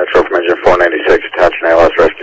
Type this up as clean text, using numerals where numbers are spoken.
Metro from engine 496, attach an ALS rescue.